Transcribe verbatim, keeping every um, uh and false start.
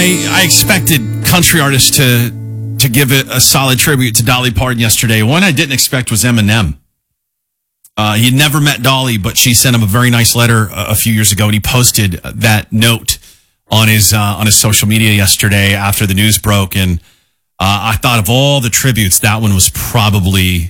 I, I expected country artists to to give it a solid tribute to Dolly Parton yesterday. One I didn't expect was Eminem. Uh, he had never met Dolly, but she sent him a very nice letter a, a few years ago, and he posted that note on his uh, on his social media yesterday after the news broke. And uh, I thought of all the tributes, that one was probably